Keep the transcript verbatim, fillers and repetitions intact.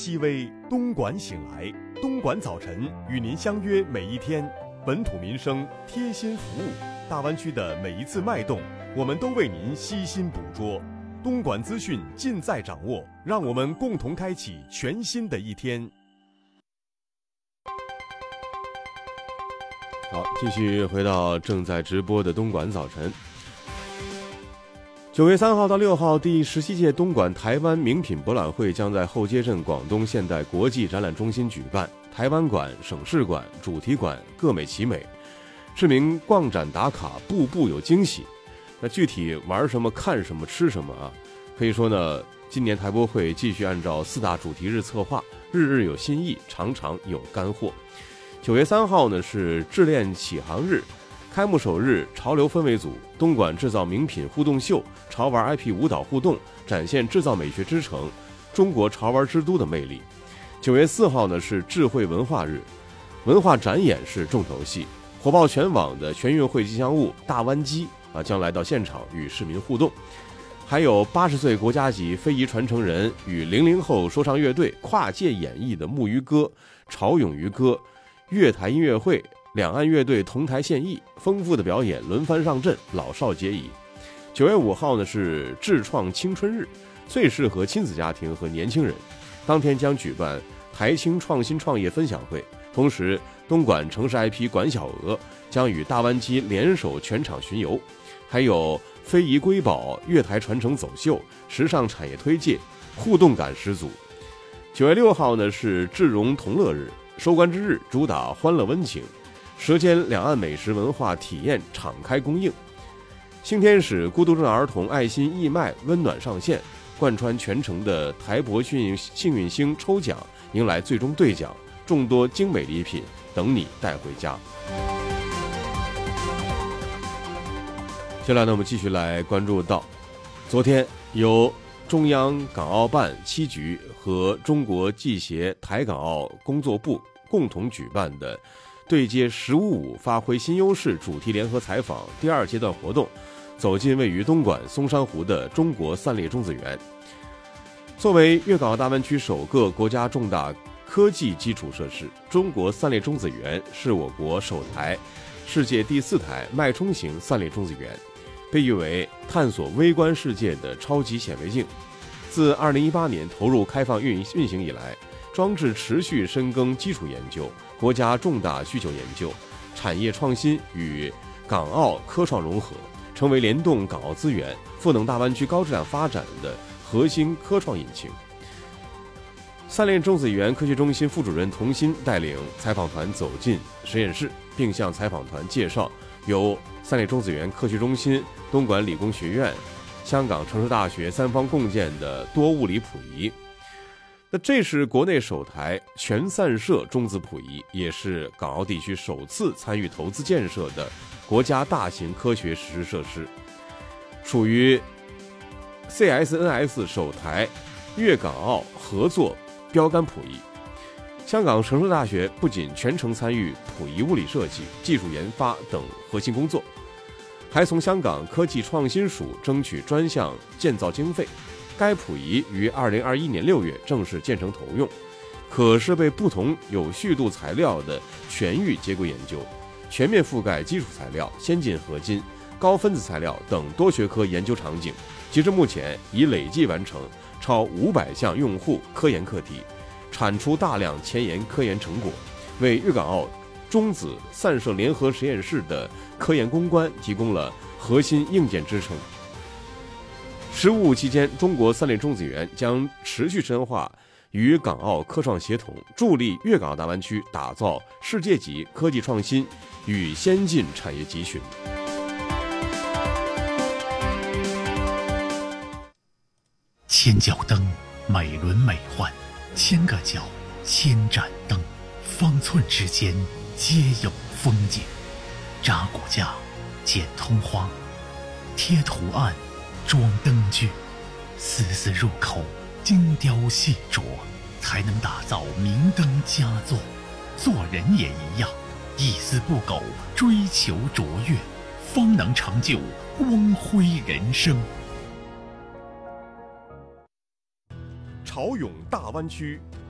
熹微，东莞醒来，东莞早晨与您相约每一天，本土民生贴心服务，大湾区的每一次脉动，我们都为您悉心捕捉。东莞资讯尽在掌握，让我们共同开启全新的一天。 好，继续回到正在直播的东莞早晨。九月三号到六号，第十七届东莞台湾名品博览会将在后街镇广东现代国际展览中心举办。台湾馆、省市馆、主题馆各美其美，市民逛展打卡，步步有惊喜。那具体玩什么、看什么、吃什么啊？可以说呢，今年台博会继续按照四大主题日策划，日日有新意，常常有干货。九月三号呢是智恋启航日。开幕首日，潮流氛围组东莞制造名品互动秀，潮玩 I P 舞蹈互动，展现制造美学之城，中国潮玩之都的魅力。九月四号呢是智慧文化日，文化展演是重头戏，火爆全网的全运会吉祥物大湾鸡啊将来到现场与市民互动，还有八十岁国家级非遗传承人与零零后说唱乐队跨界演绎的木鱼歌、潮涌鱼歌、乐台音乐会。两岸乐队同台献艺，丰富的表演轮番上阵，老少皆宜。九月五号呢是智创青春日，最适合亲子家庭和年轻人。当天将举办台青创新创业分享会，同时东莞城市 I P 管小鹅将与大湾鸡联手全场巡游，还有非遗瑰宝、乐台传承走秀、时尚产业推介，互动感十足。九月六号呢是智融同乐日，收官之日主打欢乐温情。舌尖两岸美食文化体验敞开供应，新天使孤独症儿童爱心义卖温暖上线，贯穿全程的台博幸幸运星抽奖迎来最终兑奖，众多精美礼品等你带回家。接下来呢，我们继续来关注到，昨天由中央港澳办七局和中国记协台港澳工作部共同举办的对接“十五五”发挥新优势主题联合采访第二阶段活动，走进位于东莞松山湖的中国散裂中子园。作为粤港澳大湾区首个国家重大科技基础设施，中国散裂中子园是我国首台、世界第四台脉冲型散裂中子园，被誉为探索微观世界的超级显微镜。自二零一八年投入开放运运行以来，装置持续深耕基础研究、国家重大需求研究、产业创新与港澳科创融合，成为联动港澳资源、赋能大湾区高质量发展的核心科创引擎。散裂中子园科学中心副主任童鑫带领采访团走进实验室，并向采访团介绍由散裂中子园科学中心、东莞理工学院、香港城市大学三方共建的多物理谱仪。那这是国内首台全散射中子谱仪，也是港澳地区首次参与投资建设的国家大型科学实施设施，属于 C S N S 首台粤港澳合作标杆谱仪。香港城市大学不仅全程参与谱仪物理设计、技术研发等核心工作，还从香港科技创新署争取专项建造经费。该谱仪于二零二一年六月正式建成投用，可设备不同有序度材料的全域接轨研究，全面覆盖基础材料、先进合金、高分子材料等多学科研究场景。截至目前，已累计完成超五百项用户科研课题，产出大量前沿科研成果，为粤港澳中子散射联合实验室的科研攻关提供了核心硬件支撑。十五五期间，中国散裂中子园将持续深化与港澳科创协同，助力粤港澳大湾区打造世界级科技创新与先进产业集群。 千角灯，美轮美奂，千个角，千盏灯，方寸之间皆有风景。扎骨架，剪通花，贴图案，装灯具，丝丝入口，精雕细琢，才能打造明灯佳作。做人也一样，一丝不苟，追求卓越，方能成就光辉人生。 潮涌大湾区。